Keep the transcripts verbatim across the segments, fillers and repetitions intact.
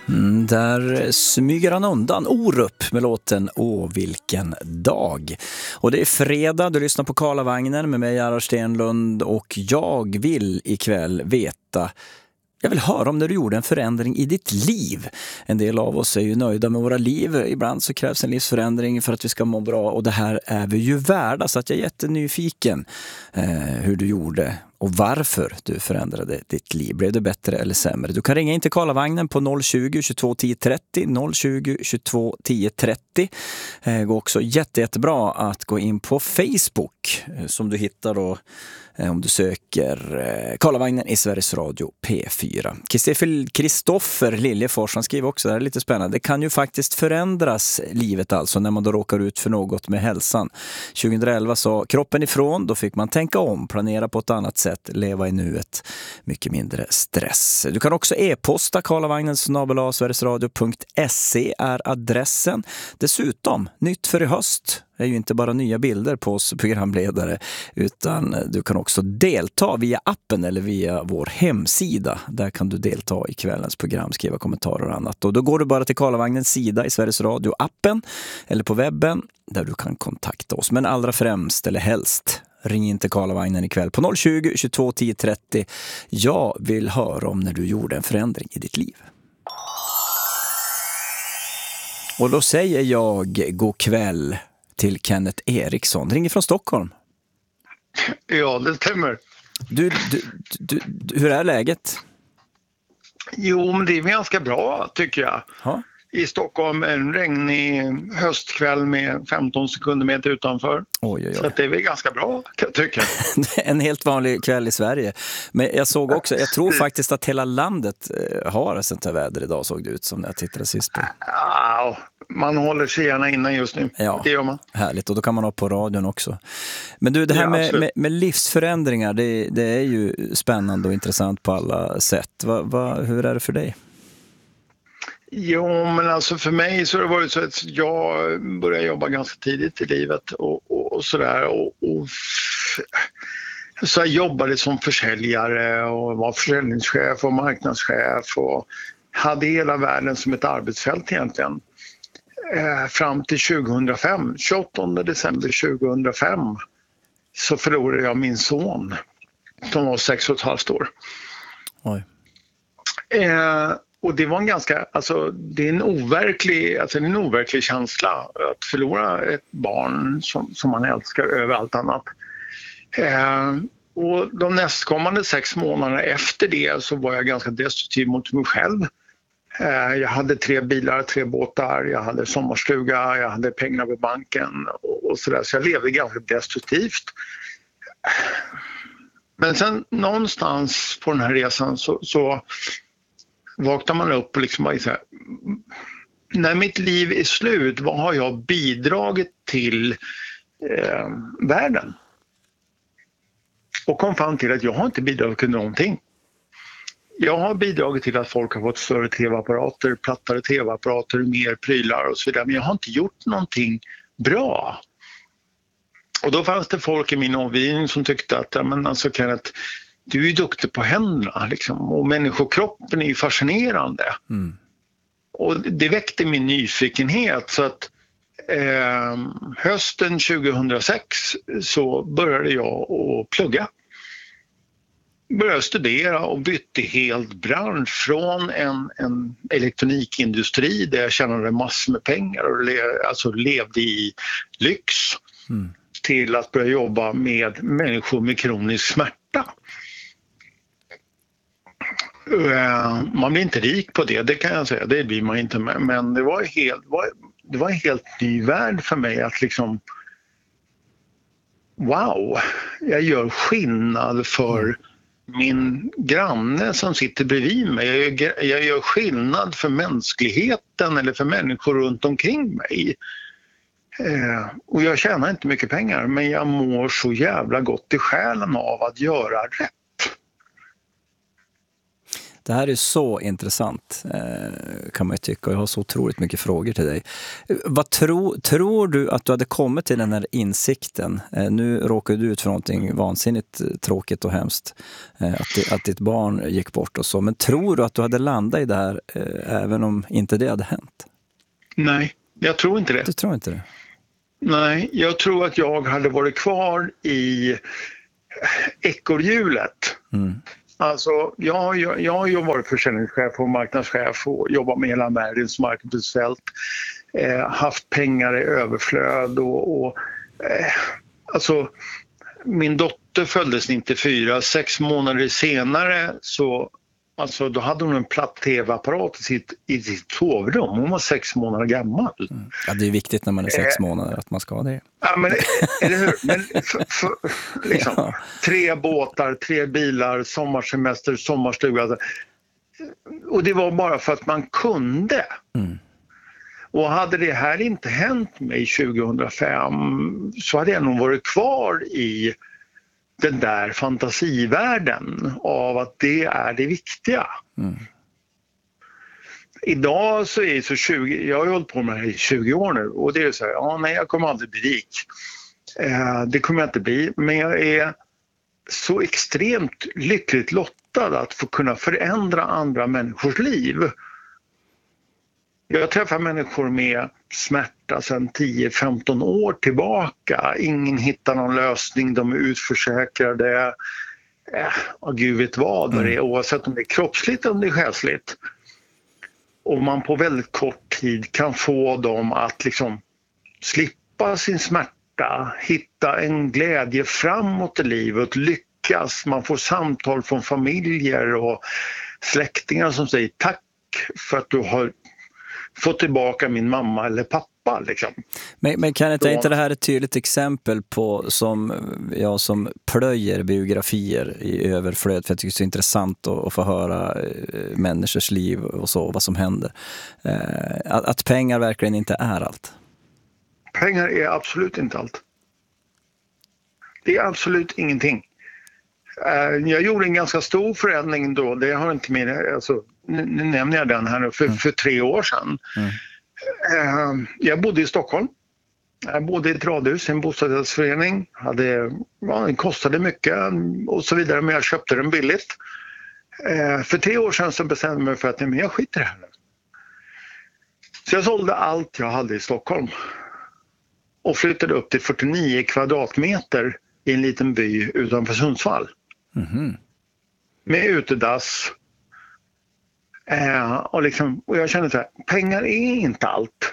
Mm, där smyger han undan Orup med låten Åh vilken dag. Och det är fredag, du lyssnar på Karlavagnen med mig Gerhard Stenlund och jag vill ikväll veta, jag vill höra om när du gjorde en förändring i ditt liv. En del av oss är ju nöjda med våra liv. Ibland så krävs en livsförändring för att vi ska må bra. Och det här är vi ju värda. Så att jag är jättenyfiken eh, hur du gjorde och varför du förändrade ditt liv. Blev det bättre eller sämre? Du kan ringa in till Karlavagnen på noll tjugo, tjugotvå, tio trettio. noll tjugo, tjugotvå, tio trettio. Det går också jätte, jättebra att gå in på Facebook som du hittar då om du söker Karlavagnen i Sveriges Radio P fyra. Kristoffer Liljefors, han skriver också, det här är lite spännande. Det kan ju faktiskt förändras livet alltså när man då råkar ut för något med hälsan. tjugoelva sa kroppen ifrån, då fick man tänka om, planera på ett annat sätt, leva i nuet, mycket mindre stress. Du kan också e-posta Karlavagnen snabel-a sverigesradio punkt se är adressen. Dessutom, nytt för i höst är ju inte bara nya bilder på oss programledare utan du kan också delta via appen eller via vår hemsida. Där kan du delta i kvällens program, skriva kommentarer och annat. Och då går du bara till Karlavagnens sida i Sveriges Radio-appen eller på webben där du kan kontakta oss. Men allra främst eller helst, ring in till Karlavagnen ikväll på noll tjugo, tjugotvå, tio trettio. Jag vill höra om när du gjorde en förändring i ditt liv. Och då säger jag god kväll till Kenneth Eriksson. Ringer från Stockholm. Ja, det stämmer. Du, du, du, du, hur är läget? Jo, men det är ganska bra tycker jag. Ha? I Stockholm en regnig höstkväll med femton sekunder meter utanför. Oj, oj, oj. Så att det är väl ganska bra kan jag tycka. En helt vanlig kväll i Sverige. Men jag såg också, jag tror faktiskt att hela landet har sånt här väder idag, såg det ut som när jag tittade sist på. Ja, man håller sig gärna innan just nu. Ja, det gör man. Härligt, och då kan man ha på radion också. Men du, det här Ja, med, med, med livsförändringar, det, det är ju spännande och intressant på alla sätt. Va, va, hur är det för dig? Jo, men alltså för mig så har det varit så att jag började jobba ganska tidigt i livet och, och, och sådär. Och, och så jag jobbade som försäljare och var försäljningschef och marknadschef och hade hela världen som ett arbetsfält egentligen. Eh, fram till tjugohundrafem, tjugoåttonde december tjugohundrafem så förlorade jag min son som var sex och ett halvt år. Oj. Eh, Och det var en ganska, alltså det är en overklig, alltså det är en overklig känsla att förlora ett barn som, som man älskar över allt annat. Eh, och de nästkommande sex månaderna efter det så var jag ganska destruktiv mot mig själv. Eh, jag hade tre bilar, tre båtar, jag hade sommarstuga, jag hade pengar på banken och, och sådär. Så jag levde ganska destruktivt. Men sen någonstans på den här resan så, så vaknar man upp och liksom bara så här, när mitt liv är slut, vad har jag bidragit till eh, världen? Och kom fram till att jag har inte bidragit till någonting. Jag har bidragit till att folk har fått större tv-apparater, plattare tv-apparater, mer prylar och så vidare, men jag har inte gjort någonting bra. Och då fanns det folk i min omgivning som tyckte att ja, men alltså, Kenneth, du är ju duktig på händerna liksom, och människokroppen är ju fascinerande. Mm. Och det väckte min nyfikenhet så att eh, hösten tjugohundrasex så började jag att plugga. Började studera och bytte helt bransch från en, en elektronikindustri där jag tjänade massor med pengar och le, alltså levde i lyx mm. till att börja jobba med människor med kronisk smärta. Man blir inte rik på det, det kan jag säga, det blir man inte med. Men det var, helt, det var en helt ny värld för mig att liksom wow, jag gör skillnad för min granne som sitter bredvid mig. Jag gör, jag gör skillnad för mänskligheten eller för människor runt omkring mig. Eh, och jag tjänar inte mycket pengar, men jag mår så jävla gott i själen av att göra rätt. Det här är så intressant kan man ju tycka, och jag har så otroligt mycket frågor till dig. Vad tro, tror du att du hade kommit till den här insikten? Nu råkar du ut för någonting vansinnigt tråkigt och hemskt, att, att ditt barn gick bort och så. Men tror du att du hade landat i det här även om inte det hade hänt? Nej, jag tror inte det. Du tror inte det? Nej, jag tror att jag hade varit kvar i ekorrhjulet. Mm. Alltså, jag, jag, jag har ju varit försäljningschef och marknadschef och jobbat med hela världens marknadsfält. Eh, haft pengar i överflöd och, och eh, alltså min dotter föddes nittiofyra, sex månader senare så alltså då hade hon en platt tv-apparat i sitt, i sitt sovrum. Hon var sex månader gammal. Mm. Ja, det är viktigt när man är sex eh, månader att man ska ha det. Ja, men eller hur? Men för, för, liksom, ja. Tre båtar, tre bilar, sommarsemester, sommarstuga. Alltså. Och det var bara för att man kunde. Mm. Och hade det här inte hänt mig tjugohundrafem så hade jag nog varit kvar i den där fantasivärlden av att det är det viktiga. Mm. Idag så är det så tjugo, jag har hållit på med det här i tjugo år nu och det är så här, ja nej jag kommer aldrig bli rik. Eh, det kommer jag inte bli, men jag är så extremt lyckligt lottad att få kunna förändra andra människors liv. Jag träffar människor med smärta sedan tio femton år tillbaka. Ingen hittar någon lösning, de är utförsäkrade. Eh, och gud vet vad det är, oavsett om det är kroppsligt eller om det är själsligt. Och man på väldigt kort tid kan få dem att liksom slippa sin smärta, hitta en glädje framåt i livet, lyckas. Man får samtal från familjer och släktingar som säger tack för att du har få tillbaka min mamma eller pappa. Liksom. Men, men kan inte, inte det här ett tydligt exempel på som jag som plöjer biografier i överflöd, för jag tycker det är så intressant att, att få höra människors liv och så, vad som händer. Att, att pengar verkligen inte är allt. Pengar är absolut inte allt. Det är absolut ingenting. Jag gjorde en ganska stor förändring då, det har inte med, alltså, nu, nu nämner jag den här nu, för, mm. för tre år sedan. Mm. Jag bodde i Stockholm. Jag bodde i ett radhus, en bostadsrättsförening. Hade, ja, det kostade mycket och så vidare, men jag köpte den billigt. För tre år sedan så bestämde jag mig för att nej, men jag skiter i det här nu. Så jag sålde allt jag hade i Stockholm och flyttade upp till fyrtionio kvadratmeter i en liten by utanför Sundsvall. Mm-hmm. Med utedass. Eh, och, liksom, och jag kände så här, pengar är inte allt.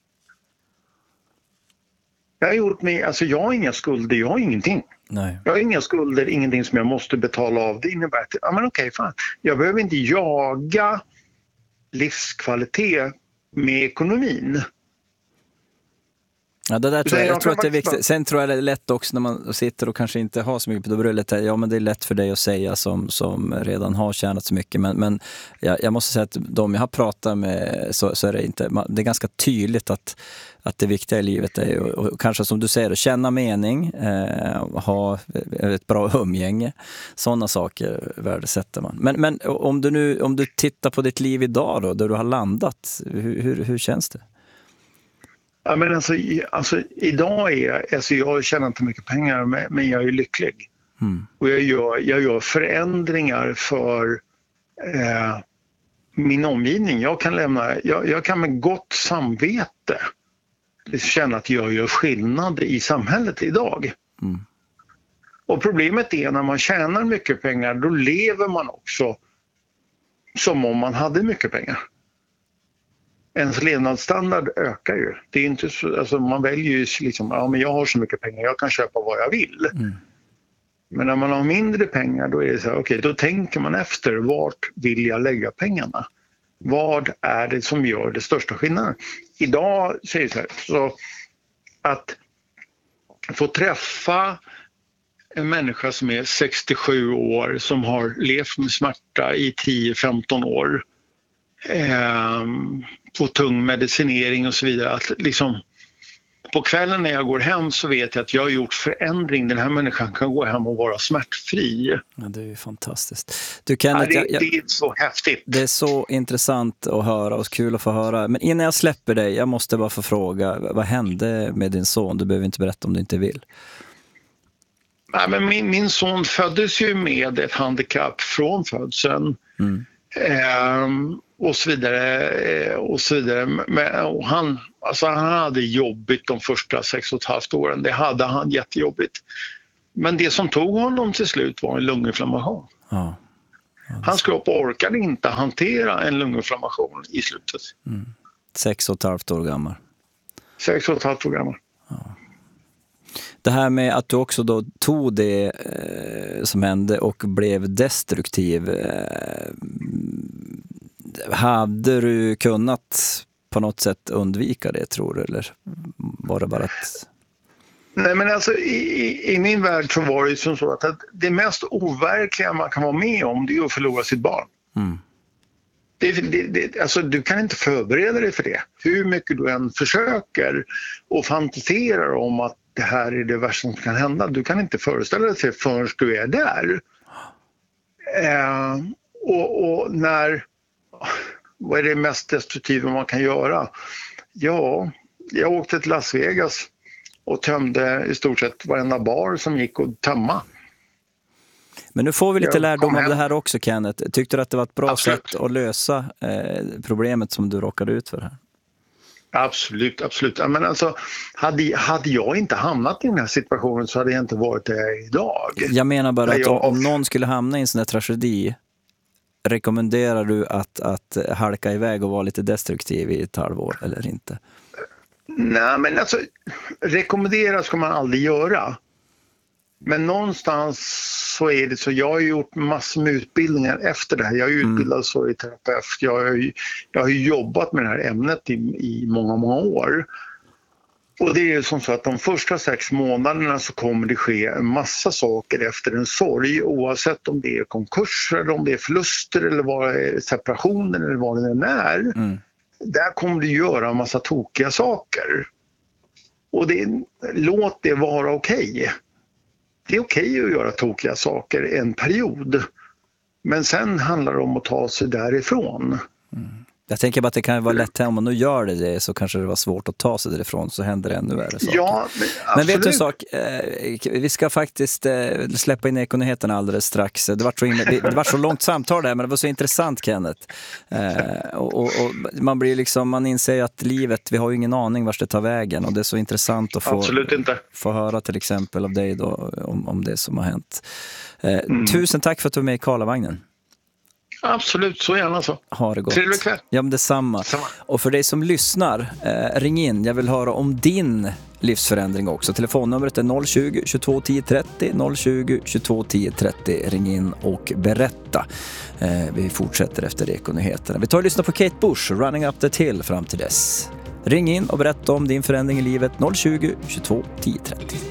Jag har gjort mig, alltså jag har inga skulder, jag har ingenting. Nej. Jag har inga skulder, ingenting som jag måste betala av. Det innebär att, ja men okej, fan. Jag behöver inte jaga livskvalitet med ekonomin. Ja, det där tror jag, jag tror att det är viktigt. Sen tror jag det är lätt också när man sitter och kanske inte har så mycket, då blir det lätt, ja men det är lätt för dig att säga som, som redan har tjänat så mycket, men, men jag, jag måste säga att de jag har pratat med så, så är det inte, det är ganska tydligt att, att det viktiga i livet är och, och kanske som du säger, att känna mening, eh, ha ett bra umgänge, sådana saker värdesätter man. Men, men om du nu, om du tittar på ditt liv idag då, där du har landat, hur, hur, hur känns det? Ja, men alltså, alltså, idag är jag, alltså jag tjänar inte mycket pengar men jag är lycklig. Mm. Och jag gör, jag gör förändringar för eh, min omgivning. Jag kan, lämna, jag, jag kan med gott samvete känna att jag gör skillnad i samhället idag. Mm. Och problemet är när man tjänar mycket pengar, då lever man också som om man hade mycket pengar. Ens levnadsstandard ökar ju. Det är inte så, alltså man väljer ju liksom, ja men jag har så mycket pengar, jag kan köpa vad jag vill. Mm. Men när man har mindre pengar då är det så här, okej, då tänker man efter, vart vill jag lägga pengarna? Vad är det som gör det största skillnaden? Idag säger det så här, så att få träffa en människa som är sextiosju år, som har levt med smärta i tio femton år, eh, på tung medicinering och så vidare, att liksom på kvällen när jag går hem så vet jag att jag har gjort förändring. Den här människan kan gå hem och vara smärtfri. Ja, det är ju fantastiskt. Du, Kenneth, ja, det, jag, det är så häftigt. Det är så intressant att höra och kul att få höra. Men innan jag släpper dig, jag måste bara få fråga, vad hände med din son? Du behöver inte berätta om du inte vill. Nej, men min, min son föddes ju med ett handikapp från födseln. Mm. Ehm, och så vidare. Eh, och så vidare. Men, och han, alltså han hade jobbigt de första sex och ett halvt åren. Det hade han jättejobbigt. Men det som tog honom till slut var en lunginflammation. Ja. Ja, Hans kropp orkade inte hantera en lunginflammation i slutet. Mm. Sex och ett halvt år gammal. Sex och ett halvt år gammal. Ja. Det här med att du också då tog det eh, som hände och blev destruktiv. Eh, hade du kunnat på något sätt undvika det, tror du? Eller var det bara att... Nej, men alltså i, i min värld så var det som så att det mest overkliga man kan vara med om, det är att förlora sitt barn. Mm. Det, det, det, alltså, du kan inte förbereda dig för det. Hur mycket du än försöker och fantiserar om att det här är det värsta som kan hända. Du kan inte föreställa dig förrän du är där. Eh, och, och när... Vad är det mest destruktiva man kan göra? Ja, jag åkte till Las Vegas och tömde i stort sett varenda bar som gick att tömma. Men nu får vi lite jag lärdom av det här också, Kenneth. Tyckte du att det var ett bra absolut. sätt att lösa eh, problemet som du råkade ut för här? Absolut, absolut. Men alltså, hade, hade jag inte hamnat i den här situationen så hade jag inte varit där idag. Jag menar bara att jag... om någon skulle hamna i en sån här tragedi, rekommenderar du att, att halka iväg och vara lite destruktiv i ett halvår eller inte? Nej, men alltså rekommendera ska man aldrig göra. Men någonstans så är det så, jag har gjort massor med utbildningar efter det här. Jag är utbildad mm. sorgterapeut. Jag har, jag har jobbat med det här ämnet i, i många, många år. Och det är ju som så att de första sex månaderna så kommer det ske en massa saker efter en sorg, oavsett om det är konkurser eller om det är förluster eller vad det är separationer eller vad det än är. Mm. Där kommer du göra en massa tokiga saker. Och det, låt det vara okej. Okay. Det är okej okay att göra tokiga saker en period. Men sen handlar det om att ta sig därifrån. Mm. Jag tänker bara att det kan vara lätt om man nu gör det, det så kanske det var svårt att ta sig därifrån, så händer det ännu värre saker. Ja, men, men vet du en sak? Vi ska faktiskt släppa in ekonomigheten alldeles strax. Det var så, in, det var så långt samtal där, men det var så intressant, Kenneth. Och, och, och man blir liksom, man inser att livet, vi har ju ingen aning vart det tar vägen, och det är så intressant att få, absolut inte. få höra till exempel av dig då om, om det som har hänt. Mm. Tusen tack för att du var med i Karlavagnen. Absolut, så gärna så. Ha det gott. Trevlig kväll. Ja, men detsamma. Samma. Och för dig som lyssnar, eh, ring in. Jag vill höra om din livsförändring också. Telefonnumret är noll tjugo, tjugotvå tio trettio, noll tjugo, tjugotvå tio trettio. Ring in och berätta. Eh, vi fortsätter efter Ekonyheterna. Vi tar och lyssnar på Kate Bush, Running Up the Hill fram till dess. Ring in och berätta om din förändring i livet, noll tjugo, tjugotvå tio trettio.